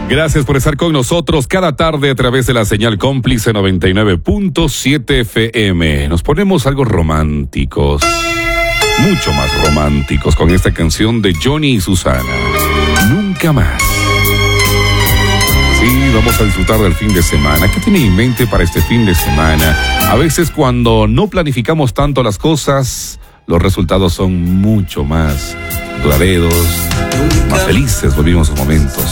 Gracias por estar con nosotros cada tarde a través de la señal cómplice 99.7 FM. Nos ponemos algo románticos, mucho más románticos, con esta canción de Johnny y Susana. Nunca más. Sí, vamos a disfrutar del fin de semana. ¿Qué tiene en mente para este fin de semana? A veces cuando no planificamos tanto las cosas, los resultados son mucho más duraderos, más felices volvimos a momentos.